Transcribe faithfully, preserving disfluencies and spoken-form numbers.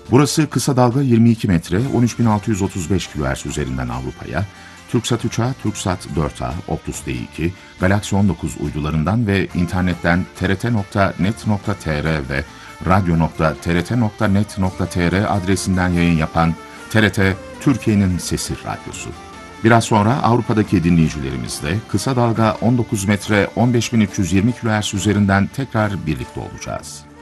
Burası kısa dalga yirmi iki metre on üç bin altı yüz otuz beş kilohertz üzerinden Avrupa'ya, TürkSat uçağı TürkSat dört A, Optus D iki, Galaxy on dokuz uydularından ve internetten t r t nokta net nokta t r ve radyo nokta t r t nokta net nokta t r adresinden yayın yapan T R T Türkiye'nin Sesi Radyosu. Biraz sonra Avrupa'daki dinleyicilerimizle kısa dalga on dokuz metre on beş bin üç yüz yirmi kilohertz üzerinden tekrar birlikte olacağız.